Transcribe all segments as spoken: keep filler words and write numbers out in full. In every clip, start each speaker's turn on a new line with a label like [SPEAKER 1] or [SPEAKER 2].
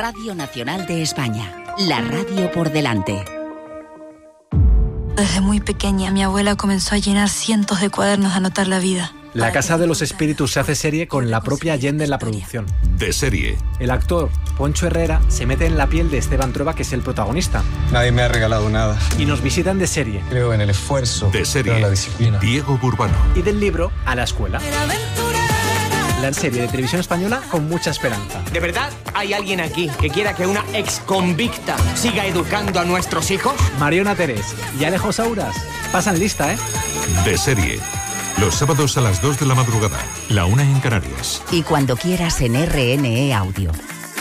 [SPEAKER 1] Radio Nacional de España, la radio por delante.
[SPEAKER 2] Desde muy pequeña, mi abuela comenzó a llenar cientos de cuadernos de anotar la vida.
[SPEAKER 3] La Casa de los Espíritus se hace serie con la propia Allende en la producción.
[SPEAKER 4] De serie.
[SPEAKER 3] El actor Poncho Herrera se mete en la piel de Esteban Trueba, que es el protagonista.
[SPEAKER 5] Nadie me ha regalado nada.
[SPEAKER 3] Y nos visitan de serie.
[SPEAKER 5] Creo en el esfuerzo.
[SPEAKER 4] De serie.
[SPEAKER 5] En la disciplina.
[SPEAKER 4] Diego Burbano.
[SPEAKER 3] Y del libro a la escuela. La serie de televisión española con mucha esperanza.
[SPEAKER 6] ¿De verdad hay alguien aquí que quiera que una exconvicta siga educando a nuestros hijos?
[SPEAKER 3] Mariona Terés y Alejo Sauras pasan lista, ¿eh?
[SPEAKER 4] De serie. Los sábados a las dos de la madrugada, la una en Canarias.
[SPEAKER 1] Y cuando quieras en R N E Audio.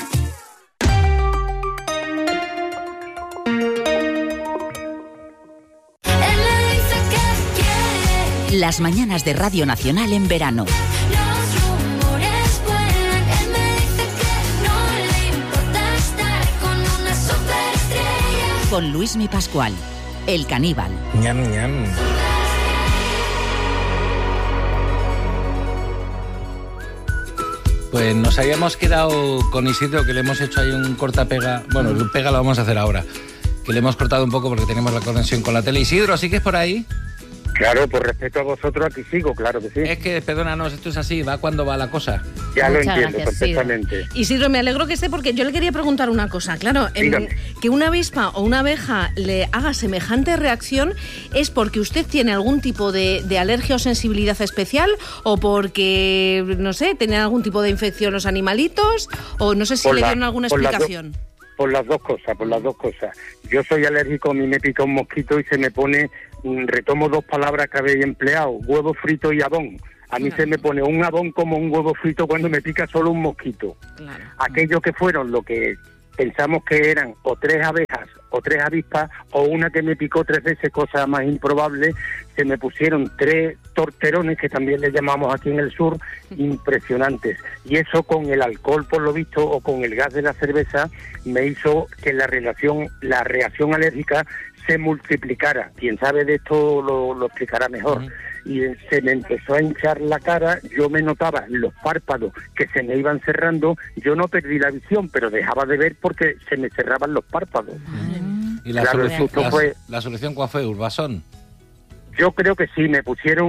[SPEAKER 1] Las mañanas de Radio Nacional en verano. Con Luismi Pascual, el caníbal.
[SPEAKER 5] Ñam, ñam.
[SPEAKER 7] Pues nos habíamos quedado con Isidro, que le hemos hecho ahí un cortapega. Bueno, el pega lo vamos a hacer ahora. Que le hemos cortado un poco porque tenemos la conexión con la tele. Isidro, ¿sigues por ahí?
[SPEAKER 8] Claro, por respeto a vosotros aquí sigo, claro que sí.
[SPEAKER 7] Es que, perdónanos, esto es así, va cuando va la cosa.
[SPEAKER 8] Ya
[SPEAKER 9] Muchas
[SPEAKER 8] lo entiendo
[SPEAKER 9] gracias,
[SPEAKER 8] perfectamente.
[SPEAKER 9] Isidro. Isidro, me alegro que esté porque yo le quería preguntar una cosa. Claro, en, que una avispa o una abeja le haga semejante reacción es porque usted tiene algún tipo de, de alergia o sensibilidad especial o porque, no sé, tiene algún tipo de infección los animalitos o no sé si
[SPEAKER 8] Por
[SPEAKER 9] le
[SPEAKER 8] la-
[SPEAKER 9] dieron alguna
[SPEAKER 8] por las
[SPEAKER 9] explicación.
[SPEAKER 8] Por las dos cosas, por las dos cosas. Yo soy alérgico, a mí me pica un mosquito y se me pone, mm, retomo dos palabras que habéis empleado, huevo frito y abón. A mí
[SPEAKER 9] Claro.
[SPEAKER 8] se me pone un abón como un huevo frito cuando me pica solo un mosquito.
[SPEAKER 9] Claro.
[SPEAKER 8] Aquellos que fueron lo que pensamos que eran o tres abejas o tres avispas o una que me picó tres veces, cosa más improbable, se me pusieron tres torterones, que también le llamamos aquí en el sur, impresionantes. Y eso con el alcohol, por lo visto, o con el gas de la cerveza, me hizo que la relación, la reacción alérgica se multiplicara. Quien sabe de esto lo, lo explicará mejor. Y se me empezó a hinchar la cara, yo me notaba los párpados que se me iban cerrando, yo no perdí la visión, pero dejaba de ver porque se me cerraban los párpados.
[SPEAKER 7] ¿Y la,
[SPEAKER 8] Claro, el
[SPEAKER 7] solución,
[SPEAKER 8] susto
[SPEAKER 7] la,
[SPEAKER 8] fue-
[SPEAKER 7] la solución cuál fue? ¿Urbasón?
[SPEAKER 8] Yo creo que sí, me pusieron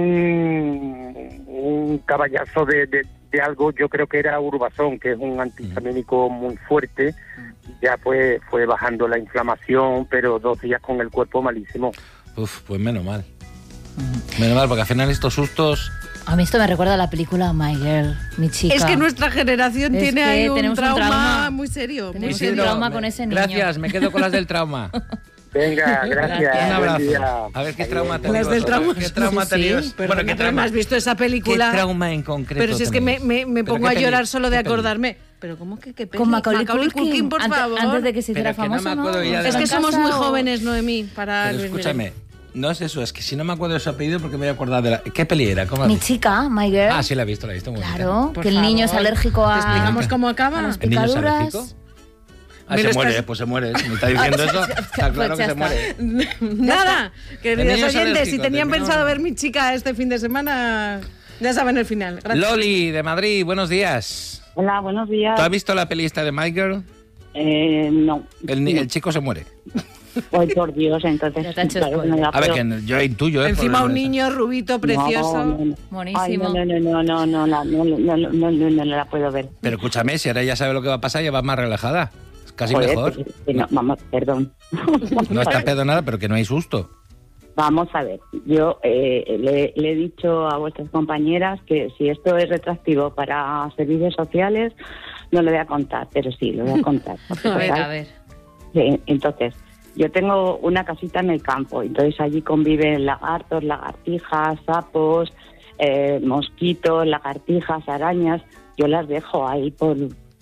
[SPEAKER 8] un, un caballazo de, de, de algo, yo creo que era Urbasón, que es un antihistamínico muy fuerte, y ya pues fue bajando la inflamación, pero dos días con el cuerpo malísimo.
[SPEAKER 7] Uf, pues menos mal. Menos mal, porque al final estos sustos...
[SPEAKER 10] A mí esto me recuerda a la película My Girl, mi chica.
[SPEAKER 9] Es que nuestra generación
[SPEAKER 10] Es
[SPEAKER 9] tiene
[SPEAKER 10] que
[SPEAKER 9] ahí un
[SPEAKER 10] tenemos un
[SPEAKER 9] trauma,
[SPEAKER 10] trauma.
[SPEAKER 9] muy serio. Muy
[SPEAKER 10] Tenemos
[SPEAKER 9] serio.
[SPEAKER 10] un trauma con ese niño.
[SPEAKER 7] Gracias, me quedo con las del trauma.
[SPEAKER 8] Venga, gracias.
[SPEAKER 7] Un abrazo.
[SPEAKER 8] Buen día.
[SPEAKER 7] A ver qué trauma te
[SPEAKER 9] Las del trauma.
[SPEAKER 7] ¿Qué trauma
[SPEAKER 9] Sí,
[SPEAKER 7] te dio?
[SPEAKER 9] sí.
[SPEAKER 7] Bueno, ¿qué
[SPEAKER 9] Pero
[SPEAKER 7] trauma?
[SPEAKER 9] ¿no has visto esa película?
[SPEAKER 7] ¿Qué trauma en concreto?
[SPEAKER 9] Pero si es que me,
[SPEAKER 7] tenéis?
[SPEAKER 9] me, me
[SPEAKER 7] ¿Pero
[SPEAKER 9] pongo
[SPEAKER 7] qué
[SPEAKER 9] a
[SPEAKER 7] peli?
[SPEAKER 9] llorar solo de
[SPEAKER 7] ¿Qué peli?
[SPEAKER 9] acordarme. Pero ¿cómo que qué peli?
[SPEAKER 10] Con Macaulay Culkin,
[SPEAKER 9] por
[SPEAKER 10] antes,
[SPEAKER 9] favor.
[SPEAKER 10] antes de que se
[SPEAKER 7] Pero
[SPEAKER 10] hiciera
[SPEAKER 7] es que no me
[SPEAKER 10] famoso, ¿no?
[SPEAKER 7] acuerdo ya de
[SPEAKER 9] Es
[SPEAKER 7] la
[SPEAKER 9] que
[SPEAKER 7] casa
[SPEAKER 9] somos muy
[SPEAKER 10] o-
[SPEAKER 9] jóvenes, Noemí, para...
[SPEAKER 7] Pero escúchame, no es eso, es que si no me acuerdo de su apellido porque me voy a acordar de la... ¿Qué peli era? ¿Cómo has
[SPEAKER 10] Mi
[SPEAKER 7] dicho?
[SPEAKER 10] chica, My Girl.
[SPEAKER 7] Ah, sí la he visto, la he visto muy
[SPEAKER 10] Claro,
[SPEAKER 9] Por
[SPEAKER 10] que el niño es
[SPEAKER 9] favor.
[SPEAKER 10] alérgico
[SPEAKER 9] ¿Te
[SPEAKER 10] a,
[SPEAKER 9] explicamos cómo
[SPEAKER 10] a
[SPEAKER 9] acaba?
[SPEAKER 10] las
[SPEAKER 7] ¿El niño es
[SPEAKER 10] picaduras.
[SPEAKER 7] alérgico? Ah,
[SPEAKER 9] Me
[SPEAKER 7] se
[SPEAKER 9] lo
[SPEAKER 7] muere,
[SPEAKER 9] estás-
[SPEAKER 7] pues se muere. Si me está diciendo eso, está claro
[SPEAKER 10] Pues
[SPEAKER 7] que
[SPEAKER 10] ya
[SPEAKER 7] se
[SPEAKER 10] está.
[SPEAKER 7] muere.
[SPEAKER 9] Nada,
[SPEAKER 7] El
[SPEAKER 9] queridos
[SPEAKER 7] niño es
[SPEAKER 9] oyentes, si
[SPEAKER 7] alérgico,
[SPEAKER 9] tenían
[SPEAKER 7] terminó.
[SPEAKER 9] pensado ver Mi Chica este fin de semana, ya saben el final. Gracias.
[SPEAKER 7] Loli, de Madrid, buenos días.
[SPEAKER 11] Hola, buenos días.
[SPEAKER 7] ¿Tú has visto la peli esta de My Girl?
[SPEAKER 11] Eh, no.
[SPEAKER 7] El, ni- el chico se muere.
[SPEAKER 11] Ay, por Dios, entonces.
[SPEAKER 10] Ya te ha hecho
[SPEAKER 11] claro,
[SPEAKER 10] spoiler.
[SPEAKER 11] no,
[SPEAKER 7] A ver,
[SPEAKER 11] pero-
[SPEAKER 7] que yo intuyo, ¿eh?
[SPEAKER 9] Encima
[SPEAKER 7] por-
[SPEAKER 9] un niño rubito, precioso.
[SPEAKER 11] No, no, no.
[SPEAKER 10] Buenísimo.
[SPEAKER 11] Ay, no, no, no, no, no, la- no, no, no, no, no, no la puedo ver.
[SPEAKER 7] Pero escúchame, si ahora ya sabe lo que va a pasar, ya va más relajada. Es casi
[SPEAKER 11] Joder,
[SPEAKER 7] mejor.
[SPEAKER 11] pues, que no, vamos, perdón.
[SPEAKER 7] No está pedo nada, pero que no hay susto.
[SPEAKER 11] Vamos a ver, yo eh, le, le he dicho a vuestras compañeras que si esto es retractivo para servicios sociales, no lo voy a contar, pero sí, lo voy a contar.
[SPEAKER 10] A ver, a ver.
[SPEAKER 11] Sí, entonces, yo tengo una casita en el campo, entonces allí conviven lagartos, lagartijas, sapos, eh, mosquitos, lagartijas, arañas, yo las dejo ahí por...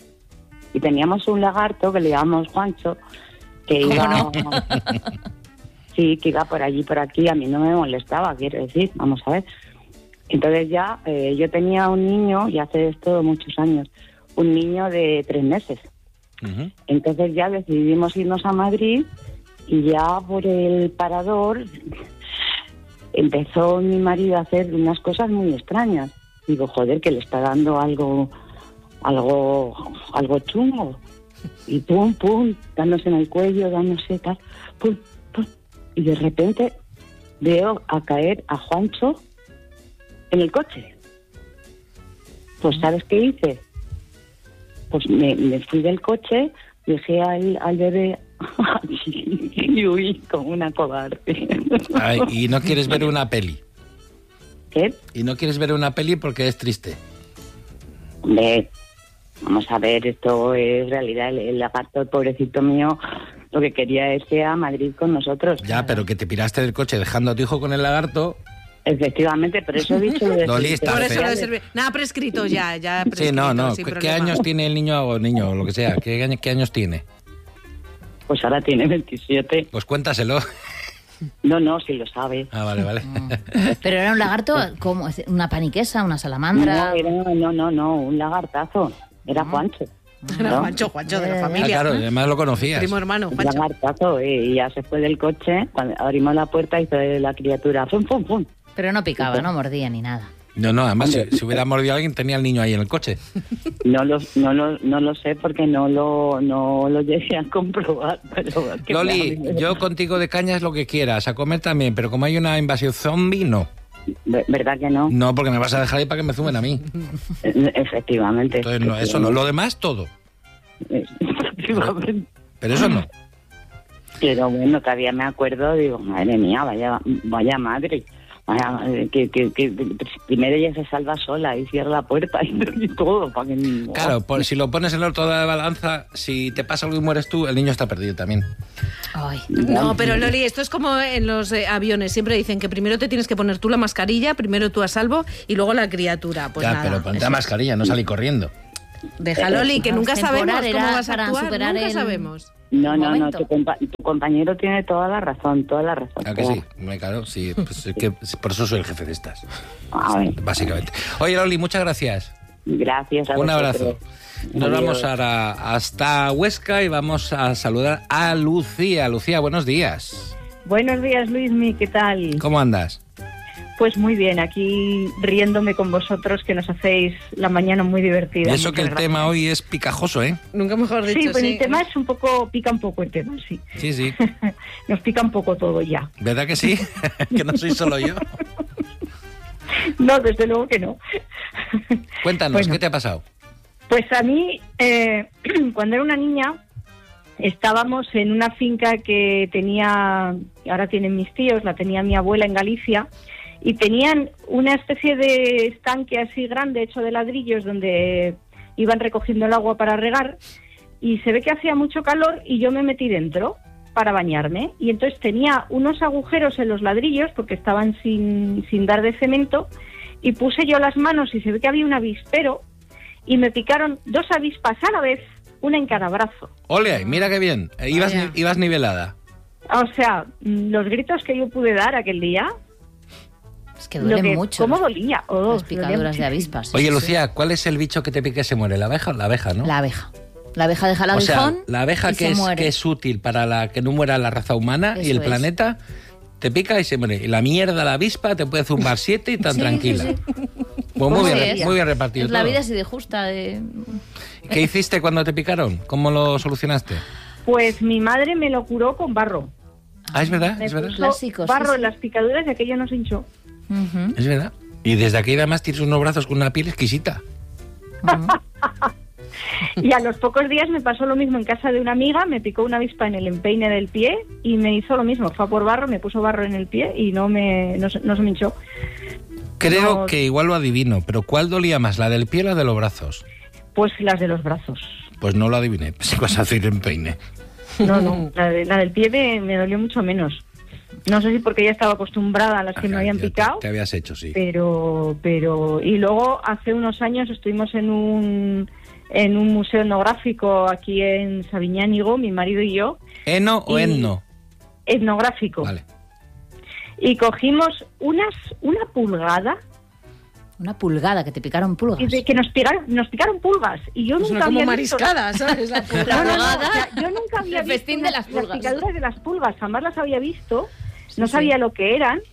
[SPEAKER 11] Y teníamos un lagarto que le llamamos Juancho, que
[SPEAKER 10] ¿Cómo
[SPEAKER 11] iba...
[SPEAKER 10] no?
[SPEAKER 11] Sí, que iba por allí, por aquí, a mí no me molestaba, quiero decir, vamos a ver. Entonces ya, eh, yo tenía un niño, y hace esto muchos años, un niño de tres meses.
[SPEAKER 7] Ujú.
[SPEAKER 11] Entonces ya decidimos irnos a Madrid y ya por el parador empezó mi marido a hacer unas cosas muy extrañas. Digo, joder, que le está dando algo, algo, algo chungo. y pum, pum, dándose en el cuello, dándose tal, pum, pum, y de repente veo a caer a Juancho en el coche. Pues ¿sabes qué hice? Pues me, me fui del coche, dejé al, al bebé y huí como una cobarde.
[SPEAKER 7] Ay, y no quieres ver una peli.
[SPEAKER 11] ¿Qué?
[SPEAKER 7] Y no quieres ver una peli porque es triste.
[SPEAKER 11] Hombre, vamos a ver, esto es realidad. El, el lagarto, el pobrecito mío, lo que quería es ir a Madrid con nosotros.
[SPEAKER 7] Ya, pero que te piraste del coche dejando a tu hijo con el lagarto.
[SPEAKER 11] Efectivamente, pero eso he dicho...
[SPEAKER 7] Loli, está
[SPEAKER 9] Por eso
[SPEAKER 7] feo.
[SPEAKER 9] lo de servir. Nada prescrito ya, ya prescrito,
[SPEAKER 7] Sí, no, no.
[SPEAKER 9] sin
[SPEAKER 7] ¿Qué
[SPEAKER 9] problema.
[SPEAKER 7] años tiene el niño o niño o lo que sea? ¿Qué, año- qué años tiene?
[SPEAKER 11] Pues ahora tiene veintisiete.
[SPEAKER 7] Pues cuéntaselo.
[SPEAKER 11] No, no, si lo sabe.
[SPEAKER 7] Ah, vale, vale.
[SPEAKER 10] Pero era un lagarto, como una paniquesa, una salamandra.
[SPEAKER 11] No, era, no, no, no, un lagartazo. Era Juancho.
[SPEAKER 9] Era
[SPEAKER 11] ¿no?
[SPEAKER 9] Juancho, Juancho, de la
[SPEAKER 10] Eh,
[SPEAKER 7] Ah,
[SPEAKER 9] familia.
[SPEAKER 7] claro, además lo conocías.
[SPEAKER 9] Primo hermano,
[SPEAKER 11] Un
[SPEAKER 9] Juancho.
[SPEAKER 11] lagartazo, eh, y ya se fue del coche. Cuando abrimos la puerta y fue la criatura. ¡Fum, fum, fum!
[SPEAKER 10] Pero no picaba, no mordía ni nada.
[SPEAKER 7] No, no, además si, si hubiera mordido a alguien tenía el niño ahí en el coche.
[SPEAKER 11] No lo, no lo, no lo sé porque no lo, no lo llegué a comprobar. Pero es que
[SPEAKER 7] Loli,
[SPEAKER 11] claro,
[SPEAKER 7] yo contigo de cañas lo que quieras, a comer también, pero como hay una invasión zombie, no.
[SPEAKER 11] Ve- ¿Verdad que no?
[SPEAKER 7] No, porque me vas a dejar ahí para que me zumen a mí.
[SPEAKER 11] E- Efectivamente.
[SPEAKER 7] Entonces, no, eso no. Lo demás, todo.
[SPEAKER 11] Efectivamente.
[SPEAKER 7] Pero eso no.
[SPEAKER 11] Pero bueno, todavía me acuerdo, digo, madre mía, vaya, vaya madre. Vaya, eh, que, que, que primero ella se salva sola y cierra la puerta y, y todo. Para que...
[SPEAKER 7] Claro, por- si lo pones en el otro de la balanza, si te pasa algo y mueres tú, el niño está perdido también.
[SPEAKER 10] Ay.
[SPEAKER 9] No, pero Loli, esto es como en los eh, aviones. Siempre dicen que primero te tienes que poner tú la mascarilla, primero tú a salvo y luego la criatura. Pues
[SPEAKER 7] ya,
[SPEAKER 9] nada.
[SPEAKER 7] pero ponte
[SPEAKER 9] eso.
[SPEAKER 7] la mascarilla, no salí corriendo.
[SPEAKER 9] Deja, Loli, que
[SPEAKER 10] No,
[SPEAKER 9] nunca
[SPEAKER 10] temporal
[SPEAKER 9] sabemos cómo
[SPEAKER 10] era
[SPEAKER 9] vas a
[SPEAKER 10] para
[SPEAKER 9] actuar.
[SPEAKER 10] superar
[SPEAKER 9] Nunca
[SPEAKER 10] el-
[SPEAKER 9] sabemos.
[SPEAKER 11] No, no, no,
[SPEAKER 10] momento.
[SPEAKER 11] tu, compa- tu compañero tiene toda la razón, toda la razón.
[SPEAKER 7] ¿A que
[SPEAKER 11] toda.
[SPEAKER 7] sí? Me claro, sí. Pues es que por eso soy el jefe de estas,
[SPEAKER 11] A ver,
[SPEAKER 7] básicamente. Oye, Loli, muchas gracias.
[SPEAKER 11] gracias a
[SPEAKER 7] Un
[SPEAKER 11] vosotros.
[SPEAKER 7] abrazo. Nos
[SPEAKER 11] Adiós.
[SPEAKER 7] vamos ahora hasta Huesca y vamos a saludar a Lucía. Lucía, buenos días.
[SPEAKER 12] Buenos días, Luismi, ¿qué tal?
[SPEAKER 7] ¿Cómo andas?
[SPEAKER 12] Pues muy bien, aquí riéndome con vosotros, que nos hacéis la mañana muy divertida.
[SPEAKER 7] Y eso que el
[SPEAKER 12] Muchas gracias.
[SPEAKER 7] tema hoy es picajoso, ¿eh?
[SPEAKER 9] Nunca mejor dicho.
[SPEAKER 12] Sí, pues
[SPEAKER 9] sí.
[SPEAKER 12] el tema es un poco, pica un poco el tema, sí.
[SPEAKER 7] Sí, sí.
[SPEAKER 12] Nos pica un poco todo ya.
[SPEAKER 7] ¿Verdad que sí? Que no soy solo yo.
[SPEAKER 12] No, desde luego que no.
[SPEAKER 7] Cuéntanos,
[SPEAKER 12] Bueno.
[SPEAKER 7] ¿qué te ha pasado?
[SPEAKER 12] Pues a mí, eh, cuando era una niña, estábamos en una finca que tenía, ahora tienen mis tíos, la tenía mi abuela en Galicia, y tenían una especie de estanque así grande hecho de ladrillos donde iban recogiendo el agua para regar, y se ve que hacía mucho calor y yo me metí dentro para bañarme, y entonces tenía unos agujeros en los ladrillos porque estaban sin, sin dar de cemento, y puse yo las manos y se ve que había un avispero y me picaron dos avispas a la vez, una en cada brazo.
[SPEAKER 7] Ole, mira qué bien. Eh, Ibas,
[SPEAKER 9] Vaya.
[SPEAKER 7] ni- ibas nivelada.
[SPEAKER 12] O sea, mm, los gritos que yo pude dar aquel día,
[SPEAKER 10] Es que
[SPEAKER 12] lo
[SPEAKER 10] duelen
[SPEAKER 12] que,
[SPEAKER 10] mucho.
[SPEAKER 12] ¿cómo dolía? Oh,
[SPEAKER 10] Las picaduras
[SPEAKER 12] dolía
[SPEAKER 10] de
[SPEAKER 12] muchísimo.
[SPEAKER 10] avispas. sí,
[SPEAKER 7] Oye,
[SPEAKER 10] sí,
[SPEAKER 7] Lucía, ¿cuál es el bicho que te pique y se muere? ¿La abeja? La abeja, ¿no?
[SPEAKER 10] sí. La abeja. La abeja deja el
[SPEAKER 7] o sea,
[SPEAKER 10] aguijón
[SPEAKER 7] la abeja
[SPEAKER 10] y
[SPEAKER 7] que
[SPEAKER 10] se
[SPEAKER 7] es,
[SPEAKER 10] muere.
[SPEAKER 7] que es útil para la que no muera la raza humana y
[SPEAKER 10] Eso
[SPEAKER 7] el
[SPEAKER 10] es.
[SPEAKER 7] planeta, te pica y se muere. Y la mierda, la avispa, te puede zumbar siete y tan
[SPEAKER 10] Sí,
[SPEAKER 7] tranquila.
[SPEAKER 10] sí,
[SPEAKER 7] Pues muy,
[SPEAKER 10] Pues
[SPEAKER 7] bien,
[SPEAKER 10] sí, es.
[SPEAKER 7] muy bien repartido
[SPEAKER 10] Es la
[SPEAKER 7] todo.
[SPEAKER 10] vida así de justa. De...
[SPEAKER 7] ¿Qué hiciste cuando te picaron? ¿Cómo lo solucionaste?
[SPEAKER 12] Pues mi madre me lo curó con barro.
[SPEAKER 7] Ah, es verdad,
[SPEAKER 12] Me
[SPEAKER 7] es verdad.
[SPEAKER 12] puso
[SPEAKER 10] Clásicos,
[SPEAKER 12] barro
[SPEAKER 10] sí,
[SPEAKER 12] en
[SPEAKER 10] sí.
[SPEAKER 12] las picaduras y aquello no se hinchó.
[SPEAKER 10] Ujú,
[SPEAKER 7] Es verdad. Y desde aquí además tienes unos brazos con una piel exquisita.
[SPEAKER 10] ujú.
[SPEAKER 12] Y a los pocos días me pasó lo mismo en casa de una amiga, me picó una avispa en el empeine del pie y me hizo lo mismo. Fue a por barro, me puso barro en el pie y no me no, se- no se me hinchó.
[SPEAKER 7] Creo
[SPEAKER 12] No.
[SPEAKER 7] que igual lo adivino, pero ¿cuál dolía más, la del pie o la de los brazos?
[SPEAKER 12] Pues las de los brazos.
[SPEAKER 7] Pues no lo adiviné, si vas a decir empeine.
[SPEAKER 12] No, no, la, de- la del pie me, me dolió mucho menos. No sé si porque ya estaba acostumbrada a las que
[SPEAKER 7] Ajá,
[SPEAKER 12] me habían
[SPEAKER 7] ya te-
[SPEAKER 12] picado,
[SPEAKER 7] Te, habías hecho, sí.
[SPEAKER 12] pero pero y luego hace unos años estuvimos en un en un museo etnográfico aquí en Sabiñánigo, mi marido y yo,
[SPEAKER 7] ¿Eno o
[SPEAKER 12] y-
[SPEAKER 7] enno?
[SPEAKER 12] etnográfico.
[SPEAKER 7] Vale.
[SPEAKER 12] Y cogimos unas una pulgada
[SPEAKER 10] Una pulgada, que te picaron pulgas.
[SPEAKER 12] y de que nos picaron nos picaron pulgas y yo
[SPEAKER 9] Pues
[SPEAKER 12] nunca
[SPEAKER 9] como
[SPEAKER 12] había visto-
[SPEAKER 9] mariscada, ¿sabes? La
[SPEAKER 12] No,
[SPEAKER 9] puta.
[SPEAKER 12] no, no, o sea, yo nunca había
[SPEAKER 10] El
[SPEAKER 12] visto
[SPEAKER 10] festín de
[SPEAKER 12] unas-
[SPEAKER 10] las pulgas.
[SPEAKER 12] picaduras de las pulgas, jamás las había visto, no
[SPEAKER 10] sí.
[SPEAKER 12] sabía lo que eran,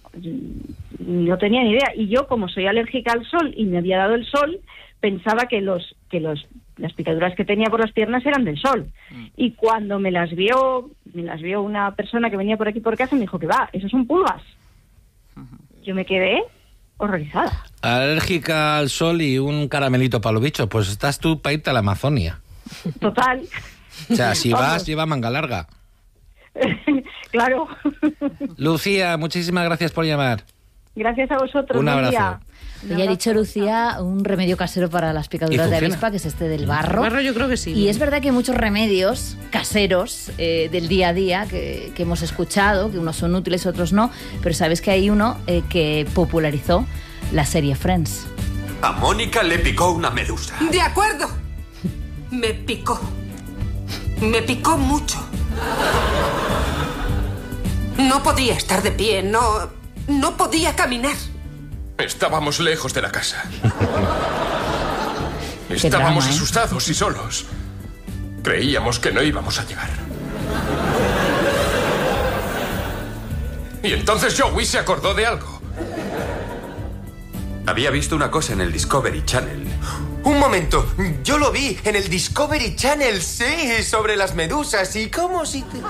[SPEAKER 12] no tenía ni idea. Y yo, como soy alérgica al sol y me había dado el sol, pensaba que los que los las picaduras que tenía por las piernas eran del sol. Y cuando me las vio, me las vio una persona que venía por aquí por casa, me dijo que va, esos son pulgas. Yo me quedé horrorizada.
[SPEAKER 7] Alérgica al sol y un caramelito para los bichos, pues estás tú para irte a la Amazonia.
[SPEAKER 12] Total.
[SPEAKER 7] O sea, si
[SPEAKER 12] Vamos.
[SPEAKER 7] vas, lleva manga larga.
[SPEAKER 12] Claro.
[SPEAKER 7] Lucía, muchísimas gracias por llamar.
[SPEAKER 12] Gracias a vosotros.
[SPEAKER 7] Un
[SPEAKER 12] buen
[SPEAKER 7] abrazo.
[SPEAKER 12] día.
[SPEAKER 10] Ya ha dicho Lucía un remedio casero para las picaduras
[SPEAKER 7] ¿Y
[SPEAKER 10] de
[SPEAKER 7] funciona?
[SPEAKER 10] avispa, que es este del barro.
[SPEAKER 9] Barro yo creo que sí.
[SPEAKER 10] Y es verdad que hay muchos remedios caseros eh, del día a día que, que hemos escuchado, que unos son útiles, otros no, pero sabes que hay uno eh, que popularizó la serie Friends.
[SPEAKER 13] A Mónica le picó una medusa.
[SPEAKER 14] De acuerdo. Me picó. Me picó mucho. No podía estar de pie, no... no podía caminar.
[SPEAKER 13] Estábamos lejos de la casa.
[SPEAKER 10] Qué
[SPEAKER 13] Estábamos
[SPEAKER 10] drama, ¿eh?
[SPEAKER 13] asustados y solos. Creíamos que no íbamos a llegar. Y entonces Joey se acordó de algo.
[SPEAKER 15] Había visto una cosa en el Discovery Channel.
[SPEAKER 6] Un momento, yo lo vi en el Discovery Channel, sí, sobre las medusas y cómo si te...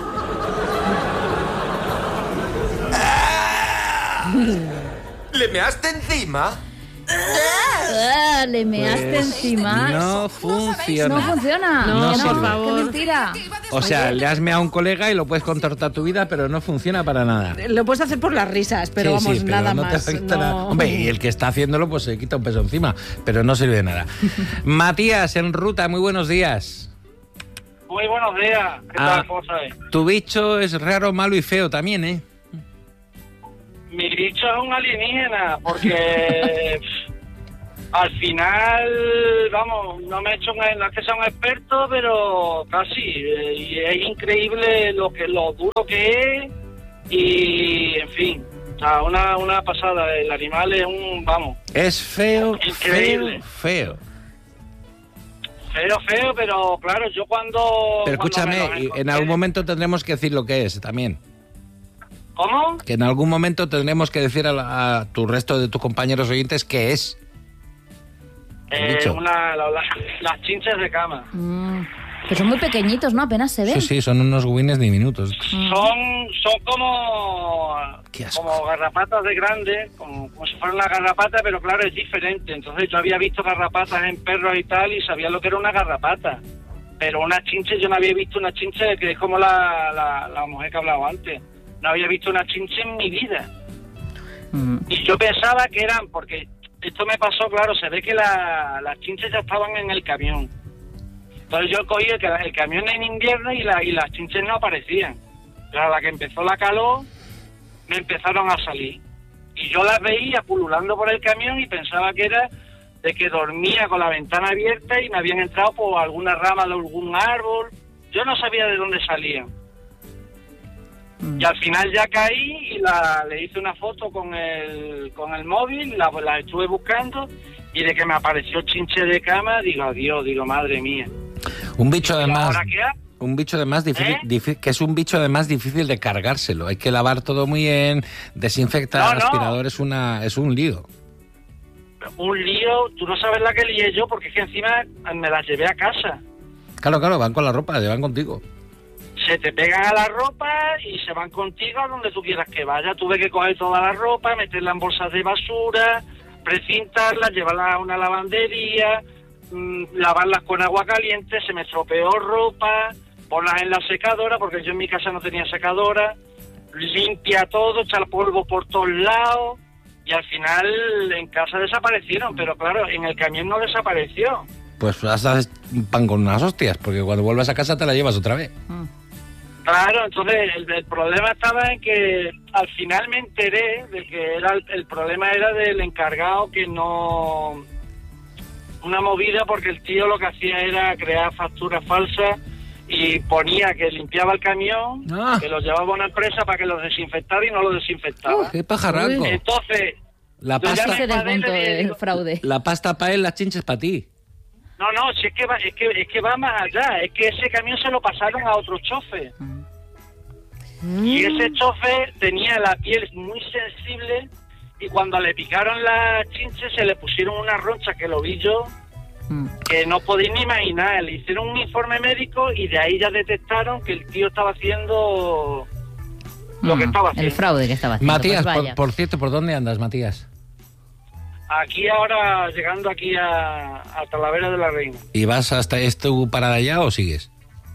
[SPEAKER 6] ¡Ah! ¿Le measte encima?
[SPEAKER 10] Ah, le measte
[SPEAKER 7] Pues
[SPEAKER 10] encima.
[SPEAKER 7] no funciona.
[SPEAKER 10] No funciona.
[SPEAKER 7] No
[SPEAKER 10] Que
[SPEAKER 7] sirve.
[SPEAKER 10] Qué mentira.
[SPEAKER 7] O sea, le has meado a un colega y lo puedes contratar tu vida, pero no funciona para nada.
[SPEAKER 9] Lo puedes hacer por las risas, pero
[SPEAKER 7] Sí,
[SPEAKER 9] vamos,
[SPEAKER 7] sí, pero
[SPEAKER 9] nada
[SPEAKER 7] no te
[SPEAKER 9] más.
[SPEAKER 7] afecta
[SPEAKER 9] no.
[SPEAKER 7] nada. Hombre, y el que está haciéndolo, pues se quita un peso encima, pero no sirve de nada. Matías, en ruta, muy buenos días.
[SPEAKER 16] Muy buenos días. ¿Qué
[SPEAKER 7] Ah.
[SPEAKER 16] tal? ¿Cómo estáis?
[SPEAKER 7] Tu bicho es raro, malo y feo también, ¿eh?
[SPEAKER 16] Mi bicho es un alienígena, porque al final, vamos, no me he hecho un, no es que sea un experto, pero casi. eh, Y es increíble lo que lo duro que es y, en fin, o sea, una, una pasada. El animal es un, vamos,
[SPEAKER 7] Es feo,
[SPEAKER 16] Increíble.
[SPEAKER 7] feo, feo.
[SPEAKER 16] feo, feo, pero claro, yo cuando...
[SPEAKER 7] Pero
[SPEAKER 16] cuando me
[SPEAKER 7] escúchame,
[SPEAKER 16] lo
[SPEAKER 7] y en algún momento tendremos que decir lo que es también.
[SPEAKER 16] ¿Cómo?
[SPEAKER 7] Que en algún momento tendremos que decir a, la- a tu resto de tus compañeros oyentes qué es.
[SPEAKER 16] Eh,
[SPEAKER 7] bicho.
[SPEAKER 16] una, la- la- las chinches de cama.
[SPEAKER 10] Mm. Pero son muy pequeñitos, ¿no? Apenas se ven.
[SPEAKER 7] Sí, sí, son unos guines diminutos.
[SPEAKER 16] Son, son como, como garrapatas de grande, como, como si fuera una garrapata, pero claro, es diferente. Entonces yo había visto garrapatas en perros y tal y sabía lo que era una garrapata. Pero una chinche, yo no había visto una chinche que es como la, la, la mujer que hablaba antes. No había visto una chinche en mi vida. Y yo pensaba que eran, porque esto me pasó, claro, se ve que la, las chinches ya estaban en el camión. Entonces yo cogí el, el camión en invierno y, la, y las chinches no aparecían. Pero a la que empezó la calor, me empezaron a salir. Y yo las veía pululando por el camión y pensaba que era de que dormía con la ventana abierta y me habían entrado por alguna rama de algún árbol. Yo no sabía de dónde salían. Y al final ya caí y la, le hice una foto con el, con el móvil, la, la estuve buscando y de que me apareció chinche de cama, digo, adiós, digo, madre mía.
[SPEAKER 7] Un bicho además,
[SPEAKER 16] ¿Ahora qué hago?
[SPEAKER 7] un bicho además difícil,
[SPEAKER 16] ¿Eh?
[SPEAKER 7] difí- que es un bicho además difícil de cargárselo. Hay que lavar todo muy bien, desinfectar,
[SPEAKER 16] No, no.
[SPEAKER 7] aspirador es una, es un lío.
[SPEAKER 16] Un lío, tú no sabes la que lié yo, porque es que encima me las llevé a casa.
[SPEAKER 7] Claro, claro, van con la ropa, van contigo.
[SPEAKER 16] Se te pegan a la ropa y se van contigo a donde tú quieras que vaya. Tuve que coger toda la ropa, meterla en bolsas de basura, precintarla, llevarla a una lavandería, mmm, lavarlas con agua caliente, se me estropeó ropa, ponlas en la secadora, porque yo en mi casa no tenía secadora, limpia todo, echar polvo por todos lados, y al final en casa desaparecieron, pero claro, en el camión no desapareció.
[SPEAKER 7] Pues haces pan con unas hostias, porque cuando vuelvas a casa te la llevas otra vez.
[SPEAKER 16] Claro, entonces el, el problema estaba en que al final me enteré de que era el, el problema era del encargado que no... Una movida porque el tío lo que hacía era crear facturas falsas y ponía que limpiaba el camión,
[SPEAKER 7] Ah.
[SPEAKER 16] que lo llevaba a una empresa para que lo desinfectara y no lo desinfectaba.
[SPEAKER 7] Uh, ¡Qué pajarraco!
[SPEAKER 16] Entonces,
[SPEAKER 7] La
[SPEAKER 16] yo
[SPEAKER 7] pasta,
[SPEAKER 16] llamé
[SPEAKER 10] Se
[SPEAKER 16] a Padel y
[SPEAKER 10] desmontó
[SPEAKER 16] le
[SPEAKER 10] el
[SPEAKER 16] digo,
[SPEAKER 10] fraude.
[SPEAKER 7] la pasta para él, las chinches para ti.
[SPEAKER 16] no, no, si es que, va, es, que, es que va más allá, es que ese camión se lo pasaron a otro chofer. Y ese chofer tenía la piel muy sensible y cuando le picaron las chinches se le pusieron una roncha que lo vi yo que no podéis ni imaginar. Le hicieron un informe médico y de ahí ya detectaron que el tío estaba haciendo lo
[SPEAKER 10] Mm,
[SPEAKER 16] que estaba haciendo.
[SPEAKER 10] El fraude que estaba haciendo.
[SPEAKER 7] Matías,
[SPEAKER 10] pues
[SPEAKER 7] por,
[SPEAKER 10] vaya.
[SPEAKER 7] por cierto, ¿por dónde andas, Matías?
[SPEAKER 16] Aquí ahora, llegando aquí a, a Talavera de la Reina.
[SPEAKER 7] ¿Y vas hasta esto para allá o sigues?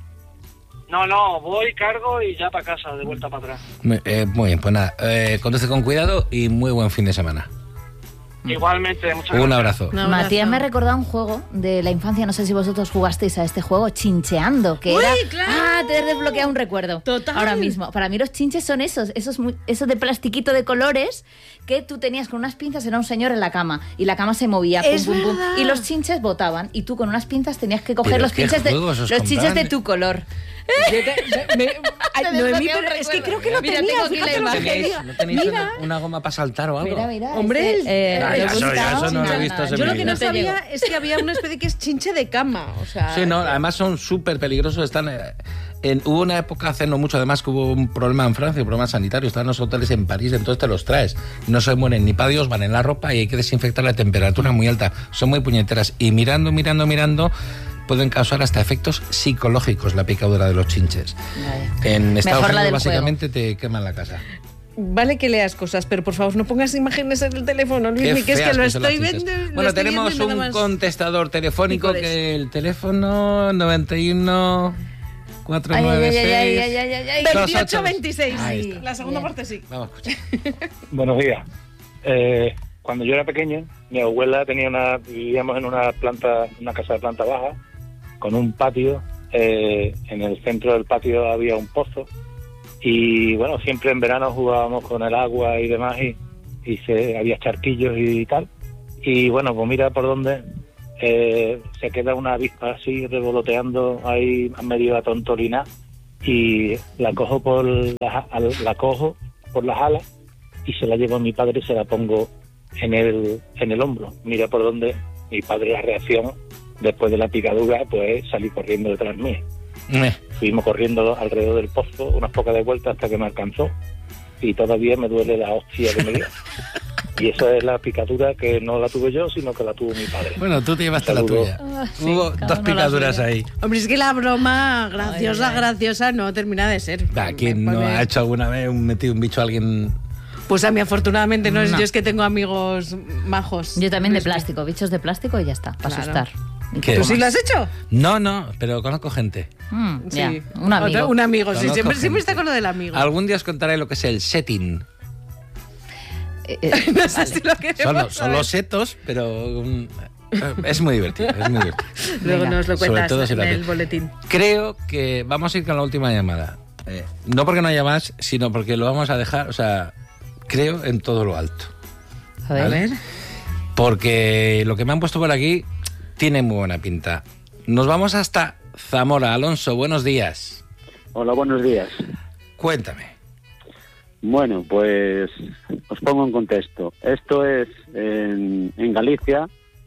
[SPEAKER 16] No, no, voy, cargo y ya para casa, de vuelta para atrás.
[SPEAKER 7] Muy, eh, muy bien, pues nada, eh, conduce con cuidado y muy buen fin de semana.
[SPEAKER 16] Igualmente, muchas
[SPEAKER 7] Un
[SPEAKER 16] gracias.
[SPEAKER 7] abrazo.
[SPEAKER 9] Un abrazo.
[SPEAKER 10] Matías me ha recordado un juego de la infancia, no sé si vosotros jugasteis a este juego, Chincheando, que
[SPEAKER 9] Uy,
[SPEAKER 10] era...
[SPEAKER 9] claro.
[SPEAKER 10] Ah, te he desbloqueado un recuerdo.
[SPEAKER 9] Total.
[SPEAKER 10] Ahora mismo. Para mí los chinches son esos, esos, muy- esos de plastiquito de colores que tú tenías con unas pinzas, era un señor en la cama, y la cama se movía, pum,
[SPEAKER 9] Es
[SPEAKER 10] pum, pum,
[SPEAKER 9] verdad.
[SPEAKER 10] y los chinches botaban, y tú con unas pinzas tenías que coger
[SPEAKER 7] Pero
[SPEAKER 10] los
[SPEAKER 7] qué
[SPEAKER 10] chinches de,
[SPEAKER 7] juegos os
[SPEAKER 10] los chinches
[SPEAKER 7] compraban.
[SPEAKER 10] de tu color.
[SPEAKER 9] Yo te- me- ay,
[SPEAKER 10] Te
[SPEAKER 9] Noemí,
[SPEAKER 10] desbloquea un
[SPEAKER 9] pero es que
[SPEAKER 10] recuerdo.
[SPEAKER 9] creo que lo
[SPEAKER 10] Mira,
[SPEAKER 9] tenía,
[SPEAKER 10] tengo aquí la
[SPEAKER 9] fíjate lo que
[SPEAKER 10] imagen.
[SPEAKER 9] quería.
[SPEAKER 7] ¿No tenéis
[SPEAKER 9] Mira.
[SPEAKER 7] una, una goma para saltar o algo?
[SPEAKER 10] Mira, mira.
[SPEAKER 9] Hombre,
[SPEAKER 10] este, eh,
[SPEAKER 9] ah,
[SPEAKER 10] lo he
[SPEAKER 9] eso ya,
[SPEAKER 10] buscado.
[SPEAKER 7] eso no lo he
[SPEAKER 10] Nada,
[SPEAKER 7] visto,
[SPEAKER 10] nada.
[SPEAKER 7] ese
[SPEAKER 9] Yo lo que
[SPEAKER 7] vídeo.
[SPEAKER 9] no
[SPEAKER 10] No te
[SPEAKER 9] sabía
[SPEAKER 10] llego.
[SPEAKER 9] es que había una especie que es chinche de cama. O sea,
[SPEAKER 7] Sí, no, además son súper peligrosos. Están, eh, en, hubo una época hace no mucho, además, que hubo un problema en Francia, un problema sanitario. Estaban los hoteles en París, entonces te los traes. No se mueren ni para Dios, van en la ropa y hay que desinfectar la temperatura muy alta. Son muy puñeteras. Y mirando, mirando, mirando, pueden causar hasta efectos psicológicos la picadura de los chinches.
[SPEAKER 10] Vaya.
[SPEAKER 7] En Estados
[SPEAKER 10] Mejor la
[SPEAKER 7] Unidos,
[SPEAKER 10] del
[SPEAKER 7] básicamente, te queman la casa.
[SPEAKER 9] vale que leas cosas, pero por favor no pongas imágenes en el teléfono,
[SPEAKER 7] Qué
[SPEAKER 9] Luis, que es
[SPEAKER 7] feas
[SPEAKER 9] que lo
[SPEAKER 7] que son las
[SPEAKER 9] estoy
[SPEAKER 7] chinches.
[SPEAKER 9] viendo. lo
[SPEAKER 7] Bueno,
[SPEAKER 9] estoy
[SPEAKER 7] tenemos
[SPEAKER 9] viendo y nada
[SPEAKER 7] un
[SPEAKER 9] más.
[SPEAKER 7] contestador telefónico
[SPEAKER 9] Picores.
[SPEAKER 7] que el teléfono noventa y uno cuatro
[SPEAKER 10] Ay,
[SPEAKER 7] nueve
[SPEAKER 10] ay, ay, ay,
[SPEAKER 7] seis.
[SPEAKER 10] ay, ay, ay, ay.
[SPEAKER 9] veintiocho veintiséis.
[SPEAKER 7] Ahí está.
[SPEAKER 9] La segunda
[SPEAKER 10] Bien.
[SPEAKER 9] parte sí.
[SPEAKER 7] Vamos a escuchar.
[SPEAKER 17] Buenos días. Eh, cuando yo era pequeño, mi abuela tenía una, vivíamos en una planta, una casa de planta baja, con un patio. Eh, en el centro del patio había un pozo y bueno, siempre en verano jugábamos con el agua y demás y, y se, había charquillos y tal. Y bueno, pues mira por dónde eh, se queda una avispa así revoloteando ahí medio atontolina y la cojo por la, la cojo por las alas y se la llevo a mi padre y se la pongo en el en el hombro. Mira por dónde mi padre, la reacción después de la picadura, pues salí corriendo detrás mío.
[SPEAKER 7] Eh,
[SPEAKER 17] Fuimos corriendo alrededor del pozo unas pocas de vueltas hasta que me alcanzó y todavía me duele la hostia que me dio. Y esa es la picadura que no la tuve yo, sino que la tuvo mi padre.
[SPEAKER 7] Bueno, tú te llevaste la
[SPEAKER 17] Saludo.
[SPEAKER 7] tuya.
[SPEAKER 10] Ah, sí,
[SPEAKER 7] Hubo
[SPEAKER 10] cada
[SPEAKER 7] dos
[SPEAKER 10] uno la
[SPEAKER 7] picaduras
[SPEAKER 10] suya.
[SPEAKER 7] ahí.
[SPEAKER 9] Hombre, es que la broma graciosa,
[SPEAKER 10] Ay, ay.
[SPEAKER 9] graciosa no termina de ser.
[SPEAKER 7] ¿A quién
[SPEAKER 9] Me
[SPEAKER 7] no
[SPEAKER 9] pone-
[SPEAKER 7] ha hecho alguna vez un metido un bicho a alguien?
[SPEAKER 9] Pues a mí afortunadamente no, es
[SPEAKER 10] No.
[SPEAKER 9] yo es que tengo amigos majos.
[SPEAKER 10] Yo también de
[SPEAKER 9] Luis,
[SPEAKER 10] plástico, bichos de plástico y ya está, para
[SPEAKER 9] Claro.
[SPEAKER 10] asustar. Y
[SPEAKER 7] ¿Qué?
[SPEAKER 9] ¿Tú
[SPEAKER 10] poco
[SPEAKER 9] sí lo
[SPEAKER 10] más.
[SPEAKER 9] has hecho?
[SPEAKER 7] No, no, pero conozco gente.
[SPEAKER 10] Mm,
[SPEAKER 9] Sí.
[SPEAKER 10] ya, un amigo.
[SPEAKER 9] Otro- un amigo, sí.
[SPEAKER 7] Conozco
[SPEAKER 9] Siempre, siempre
[SPEAKER 7] gente.
[SPEAKER 9] está con lo del amigo.
[SPEAKER 7] Algún día os contaré lo que es el setting.
[SPEAKER 10] Eh, eh,
[SPEAKER 9] No sé si lo queremos
[SPEAKER 7] Son, los- son
[SPEAKER 9] saber.
[SPEAKER 7] los setos, pero um, es muy divertido, es muy divertido.
[SPEAKER 9] Luego
[SPEAKER 10] Venga.
[SPEAKER 9] nos lo
[SPEAKER 7] Sobre
[SPEAKER 9] cuentas
[SPEAKER 7] todo si
[SPEAKER 9] en
[SPEAKER 7] lo
[SPEAKER 9] el
[SPEAKER 7] haces.
[SPEAKER 9] boletín.
[SPEAKER 7] Creo que vamos a ir con la última llamada. Eh, no porque no haya más, sino porque lo vamos a dejar, o sea, creo en todo lo alto.
[SPEAKER 10] a ver.
[SPEAKER 9] A ver.
[SPEAKER 7] Porque lo que me han puesto por aquí tiene muy buena pinta. Nos vamos hasta Zamora. Alonso, buenos días.
[SPEAKER 8] Hola, buenos días.
[SPEAKER 7] Cuéntame.
[SPEAKER 8] Bueno, pues os pongo en contexto. Esto es en, en Galicia.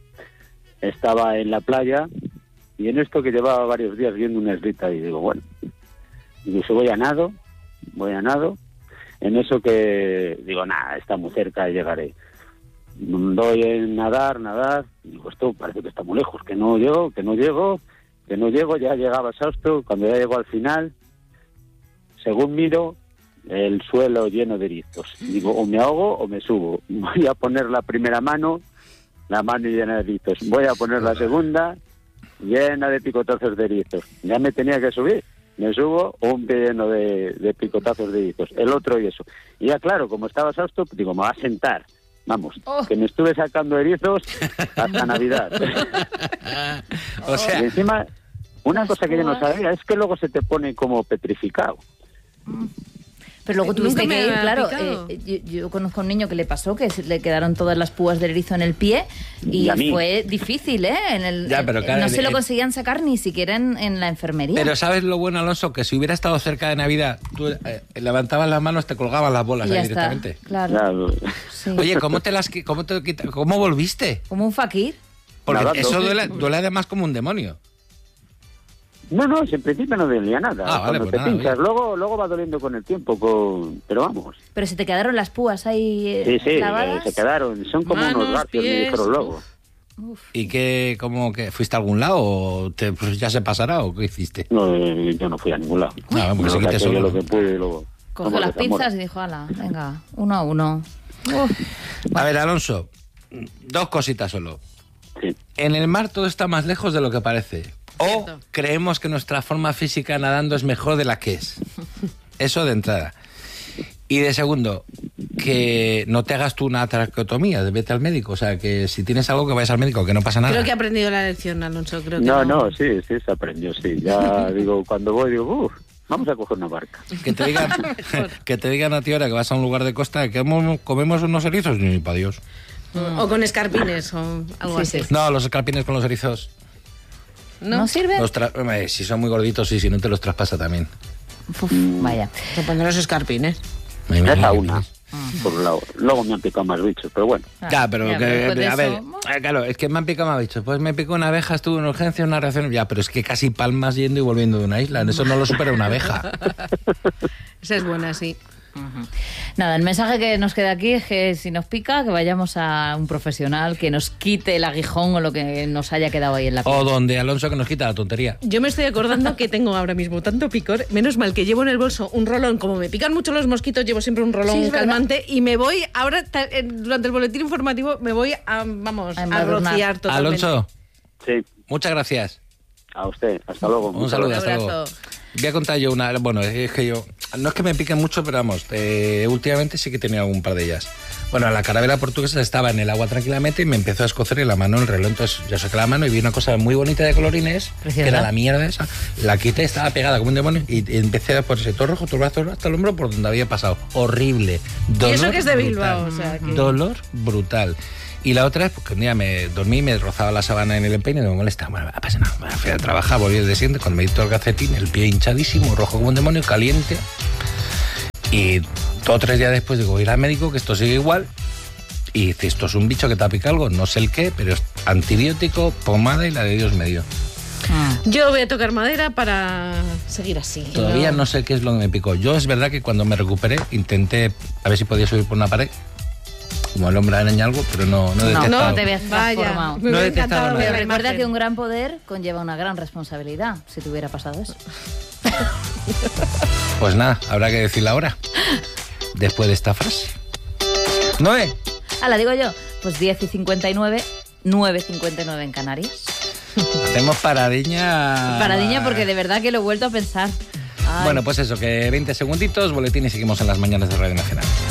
[SPEAKER 8] Estaba en la playa y en esto que llevaba varios días viendo una islita y digo, bueno, digo, si voy a nado, voy a nado. En eso que digo, nada, está muy cerca, llegaré. Doy en nadar, nadar. Digo, esto parece que está muy lejos, que no llego, que no llego, que no llego. Ya llegaba Sausto, cuando ya llego al final, según miro, el suelo lleno de erizos. Digo, o me ahogo o me subo. Voy a poner la primera mano, la mano llena de erizos. Voy a poner la segunda, llena de picotazos de erizos. Ya me tenía que subir. Me subo, un pie lleno de, de picotazos de erizos. El otro y eso. Y ya claro, como estaba Sausto, digo, me va a sentar. Vamos,
[SPEAKER 10] Oh.
[SPEAKER 8] que me estuve sacando erizos hasta Navidad.
[SPEAKER 7] O sea,
[SPEAKER 8] Y encima, una cosa que yo no sabía es que luego se te pone como petrificado.
[SPEAKER 10] Pero luego
[SPEAKER 9] Eh,
[SPEAKER 10] tuviste
[SPEAKER 9] nunca me
[SPEAKER 10] que ir,
[SPEAKER 9] ha
[SPEAKER 10] claro.
[SPEAKER 9] picado.
[SPEAKER 10] eh, yo, yo conozco a un niño que le pasó, que se le quedaron todas las púas del erizo en el pie y,
[SPEAKER 8] Y a mí.
[SPEAKER 10] fue difícil, ¿eh? En el,
[SPEAKER 7] Ya, pero
[SPEAKER 10] eh,
[SPEAKER 7] claro,
[SPEAKER 10] no se lo
[SPEAKER 7] eh,
[SPEAKER 10] conseguían sacar ni siquiera en, en la enfermería.
[SPEAKER 7] pero ¿sabes lo bueno, Alonso? Que si hubiera estado cerca de Navidad, tú eh, levantabas las manos, te colgaban las bolas
[SPEAKER 10] Y
[SPEAKER 7] ahí
[SPEAKER 10] ya está,
[SPEAKER 7] directamente.
[SPEAKER 10] claro.
[SPEAKER 8] Claro.
[SPEAKER 10] Sí.
[SPEAKER 7] Oye, ¿cómo te las qui- cómo te quita- cómo volviste?
[SPEAKER 10] Como un fakir.
[SPEAKER 7] Porque
[SPEAKER 8] Nadando.
[SPEAKER 7] eso duele, duele además como un demonio.
[SPEAKER 8] No, no, en principio no dolía nada.
[SPEAKER 7] Ah, vale,
[SPEAKER 8] Cuando
[SPEAKER 7] pues
[SPEAKER 8] te
[SPEAKER 7] nada,
[SPEAKER 8] pinchas,
[SPEAKER 7] oye.
[SPEAKER 8] luego, luego va doliendo con el tiempo, con... pero vamos.
[SPEAKER 10] Pero se te quedaron las púas ahí eh,
[SPEAKER 8] Sí, sí,
[SPEAKER 10] clavadas.
[SPEAKER 8] eh, se quedaron. Son como
[SPEAKER 9] Manos,
[SPEAKER 8] unos garfios, me
[SPEAKER 9] pies,
[SPEAKER 8] dijeron luego.
[SPEAKER 10] Uf.
[SPEAKER 7] ¿Y qué, cómo que fuiste a algún lado o te, pues ya se pasará o qué hiciste?
[SPEAKER 18] No, eh, yo no fui a ningún lado.
[SPEAKER 7] No, porque se quite solo.
[SPEAKER 18] Lo que pude y luego...
[SPEAKER 10] Cogió las pinzas y dijo, ala, venga, uno a uno. Uf.
[SPEAKER 7] A ver, Alonso, dos cositas solo.
[SPEAKER 18] Sí.
[SPEAKER 7] En el mar todo está más lejos de lo que parece. O creemos que nuestra forma física nadando es mejor de la que es. Eso de entrada. Y de segundo, que no te hagas tú una traqueotomía, vete al médico. O sea, que si tienes algo, que vayas al médico, que no pasa nada.
[SPEAKER 9] Creo que ha aprendido la lección, Alonso. Creo que
[SPEAKER 18] no,
[SPEAKER 9] no,
[SPEAKER 18] no, sí, sí, se aprendió, sí. Ya digo, cuando voy, digo, uff, vamos a coger una barca.
[SPEAKER 7] Que te digan, que te digan a ti ahora que vas a un lugar de costa, que comemos unos erizos, ni para Dios.
[SPEAKER 9] O con escarpines o algo
[SPEAKER 10] Sí,
[SPEAKER 9] así.
[SPEAKER 10] sí.
[SPEAKER 7] No, los escarpines con los erizos.
[SPEAKER 9] ¿No,
[SPEAKER 10] ¿No sirve?
[SPEAKER 7] Los tra- eh, si son muy gorditos y si no te los traspasa también.
[SPEAKER 10] Uf, vaya.
[SPEAKER 9] Te pondrán los escarpines.
[SPEAKER 7] Me
[SPEAKER 18] Esa
[SPEAKER 7] imagino que
[SPEAKER 18] una,
[SPEAKER 7] tienes.
[SPEAKER 18] por un lado. Luego me han picado más bichos, pero bueno.
[SPEAKER 7] Claro, pero,
[SPEAKER 10] Ya,
[SPEAKER 7] que,
[SPEAKER 10] pero después de
[SPEAKER 7] a ver,
[SPEAKER 10] eso-
[SPEAKER 7] eh, claro, es que me han picado más bichos. Pues me picó una abeja, estuve en urgencia, una reacción. Ya, pero es que casi palmas yendo y volviendo de una isla. Eso no lo supera una abeja.
[SPEAKER 9] Esa es buena, sí.
[SPEAKER 10] Nada, el mensaje que nos queda aquí es que si nos pica, que vayamos a un profesional que nos quite el aguijón o lo que nos haya quedado ahí en la piel.
[SPEAKER 7] O donde Alonso que nos quita la tontería.
[SPEAKER 9] Yo me estoy acordando que tengo ahora mismo tanto picor, menos mal que llevo en el bolso un rolón, como me pican mucho los mosquitos, llevo siempre un rolón
[SPEAKER 10] Sí, es
[SPEAKER 9] calmante y me voy, ahora ta- eh, durante el boletín informativo, me voy a, vamos,
[SPEAKER 10] A
[SPEAKER 9] a,
[SPEAKER 10] embadurnar.
[SPEAKER 9] rociar totalmente.
[SPEAKER 7] Alonso,
[SPEAKER 18] Sí,
[SPEAKER 7] muchas gracias.
[SPEAKER 18] a usted. Hasta luego.
[SPEAKER 7] Un
[SPEAKER 18] Muchas
[SPEAKER 7] saludo,
[SPEAKER 18] gracias.
[SPEAKER 7] hasta luego. Voy a contar yo una... Bueno, es que yo... No es que me piquen mucho, pero vamos, eh, últimamente sí que tenía un par de ellas. Bueno, la carabela portuguesa estaba en el agua tranquilamente y me empezó a escocer en la mano el reloj. Entonces yo saqué la mano y vi una cosa muy bonita de colorines,
[SPEAKER 10] Preciosa.
[SPEAKER 7] que era la mierda esa. La quité, estaba pegada como un demonio y y empecé a ponerse todo rojo, todo el brazo hasta el hombro por donde había pasado. Horrible. Dolor
[SPEAKER 9] Y eso que es de
[SPEAKER 7] brutal.
[SPEAKER 9] Bilbao, o sea que...
[SPEAKER 7] Dolor brutal. Y la otra es porque un día me dormí, me rozaba la sábana en el empeine y no me molesta. Bueno, no pasa nada. Fui a trabajar, volví el de siguiente, cuando me quito el calcetín, el pie hinchadísimo, rojo como un demonio, caliente. Y dos o tres días después digo, voy a ir al médico, que esto sigue igual. Y dice, esto es un bicho que te ha picado algo, no sé el qué, pero es antibiótico, pomada y la de Dios me dio.
[SPEAKER 9] Yo voy a tocar madera para seguir así.
[SPEAKER 7] Todavía no sé qué es lo que me picó. Yo es verdad que cuando me recuperé intenté a ver si podía subir por una pared, como el hombre araña algo, pero no, no he
[SPEAKER 10] No,
[SPEAKER 7] detectado.
[SPEAKER 10] no te veas
[SPEAKER 9] Vaya,
[SPEAKER 10] transformado.
[SPEAKER 9] me
[SPEAKER 7] No he
[SPEAKER 9] hubiera
[SPEAKER 7] detectado
[SPEAKER 9] encantado
[SPEAKER 7] nada.
[SPEAKER 9] ver
[SPEAKER 10] Pero
[SPEAKER 9] la
[SPEAKER 10] recuerda
[SPEAKER 9] imagen.
[SPEAKER 10] que un gran poder conlleva una gran responsabilidad, si te hubiera pasado eso.
[SPEAKER 7] Pues nada, habrá que decirla ahora, después de esta frase. Noé,
[SPEAKER 10] Ah, la digo yo. Pues diez y cincuenta y nueve, nueve y cincuenta y nueve en Canarias.
[SPEAKER 7] hacemos paradiña.
[SPEAKER 10] Paradiña porque de verdad que lo he vuelto a pensar. Ay.
[SPEAKER 7] Bueno, pues eso, que veinte segunditos, boletín y seguimos en las mañanas de Radio Nacional.